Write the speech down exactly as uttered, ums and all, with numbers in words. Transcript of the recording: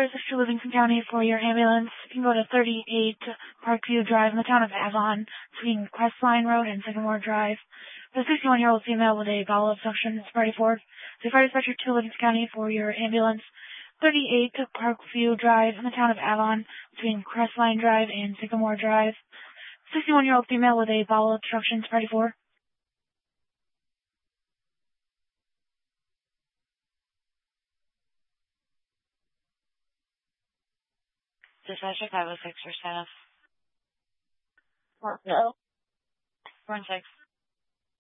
four, this is to Livingston County for your ambulance. You can go to thirty-eight Parkview Drive in the town of Avon between Crestline Road and Sycamore Drive. The sixty-one-year-old female with a bowel obstruction is Friday Ford. The fire dispatcher to Livingston County for your ambulance. thirty-eight Parkview Drive in the town of Avon between Crestline Drive and Sycamore Drive. sixty-one-year-old female with a bowel obstruction is Friday Ford. Dispatcher five oh six for staff. No. four and six.